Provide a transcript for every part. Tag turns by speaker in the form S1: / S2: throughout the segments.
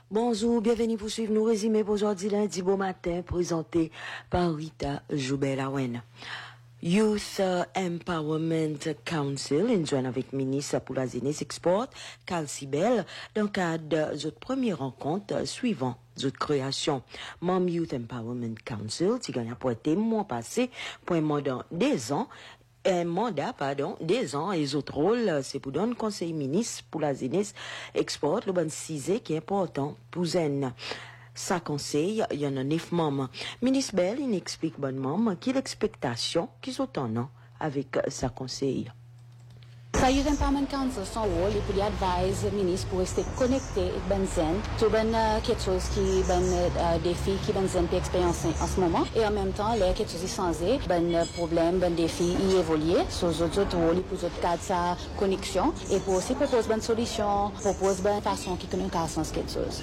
S1: Bonjour, bienvenue pour suivre nos résumés pour aujourd'hui lundi beau matin présenté par Rita Joubert-Lawen. Youth Empowerment Council, en joint avec ministre pour la jeunesse export, Carl Sibel, dans le cadre de notre première rencontre suivant notre création. Mom Youth Empowerment Council, qui gagne pour être mois passé, pour un mandat des ans, des ans, et les autres rôles, c'est pour donner conseil ministre pour la jeunesse export, le bon 6 qui est important pour zen. Ça conseille, il y en a 9 membres. Ministre Bell, il explique bonnement quelle expectation qu'ils ont en avec sa conseil.
S2: Sa Youth Empowerment Council, son rôle est pour lui advise le ministre pour rester connecté avec ben zen, tout ben quelque chose qui ben défi qui ben zen peut expériencer en ce moment et en même temps là quelque chose est changé, ben problème, ben défi y évoluer, sur autres rôles pour autres cadre sa connexion et pour aussi proposer ben solution, propose ben façon qui connaît un sens quelque chose.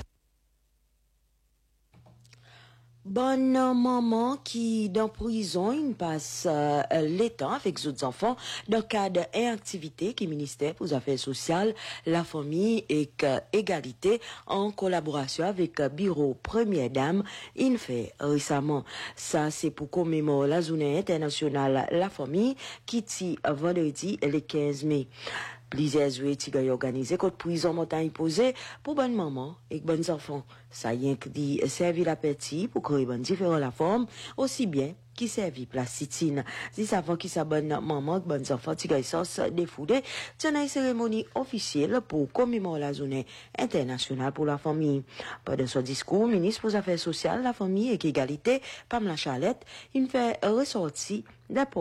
S1: Bonne maman qui dans prison il passe les temps avec les autres enfants dans le cadre d'activités qui ministère pour les affaires sociales, la famille et égalité en collaboration avec bureau Première Dame il fait récemment. Ça c'est pour commémorer la journée internationale la famille qui tient vendredi le 15 mai. Plusieurs jouets qui ont organisé contre prison montagne posée pour bonne maman et bonnes enfants. Ça y est dit servir la petit pour créer bonne différents la forme aussi bien qui servi plasticine. Si savant qui sa bonne maman bonnes enfants qui gagne sauce défoudé, c'est une cérémonie officielle pour commémorer la journée internationale pour la famille. Pendant son discours, ministre pour les affaires sociales, la famille et l'égalité, Pamela Chalette, il fait ressortir